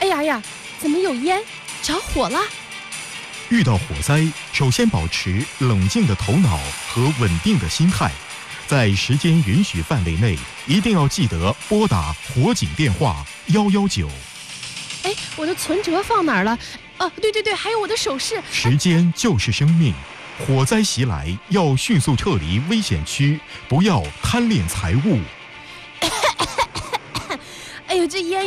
呀呀，怎么有烟？着火了！ 遇到火灾，首先保持冷静的头脑和稳定的心态，在时间允许范围内，一定要记得拨打火警电话119。 哎，我的存折放哪儿了？哦，对，还有我的首饰。 时间就是生命，火灾袭来要迅速撤离危险区，不要贪恋财物。 哎呦，这烟